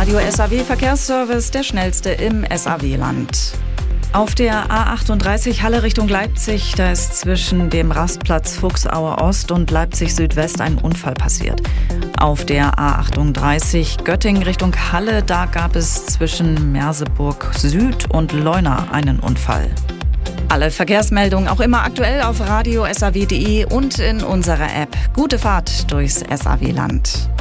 Radio SAW Verkehrsservice, der schnellste im SAW-Land. Auf der A38 Halle Richtung Leipzig, da ist zwischen dem Rastplatz Fuchsaue Ost und Leipzig Südwest ein Unfall passiert. Auf der A38 Göttingen Richtung Halle, da gab es zwischen Merseburg Süd und Leuna einen Unfall. Alle Verkehrsmeldungen auch immer aktuell auf radio-saw.de und in unserer App. Gute Fahrt durchs SAW-Land.